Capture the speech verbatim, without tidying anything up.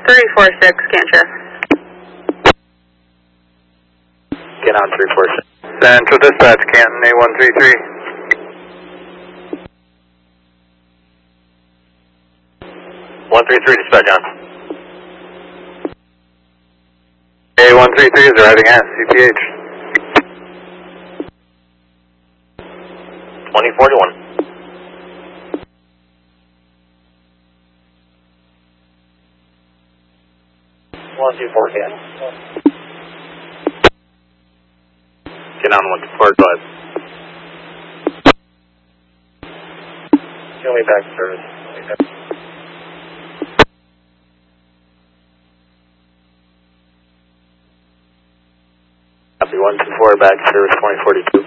three four six, Cantrip. Get on three four six. Central Dispatch, Canton A one three three. one three three, dispatch on. A one three three is arriving at C P H. twenty forty-one. one two four, Cat. Get on one two four, go ahead. Show me back service. Copy one two four, back service twenty forty-two.